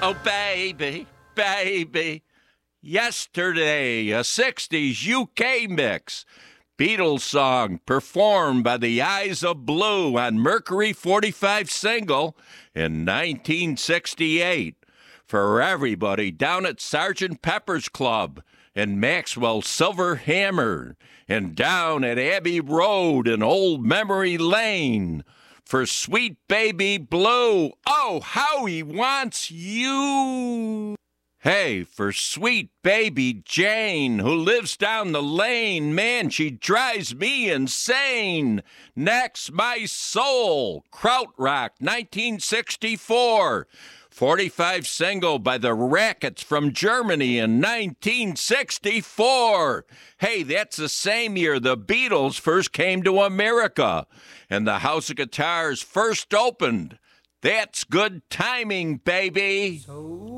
Oh, baby, baby. Yesterday, a 60s UK mix. Beatles song performed by the Eyes of Blue on Mercury 45 single in 1968. For everybody down at Sgt. Pepper's Club and Maxwell's Silver Hammer and down at Abbey Road and Old Memory Lane. For Sweet Baby Blue, oh, how he wants you. Hey, for Sweet Baby Jane, who lives down the lane, man, she drives me insane. Next, My Soul, Krautrock, 1964. 45 single by the Rackets from Germany in 1964. Hey, that's the same year the Beatles first came to America and the House of Guitars first opened. That's good timing, baby. So